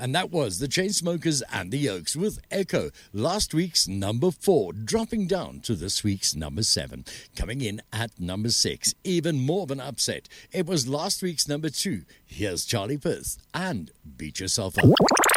And that was the Chainsmokers and the Yokes with Echo, last week's number 4, dropping down to this week's number 7. Coming in at number 6, even more of an upset. It was last week's number 2. Here's Charlie Puth and Beat Yourself Up.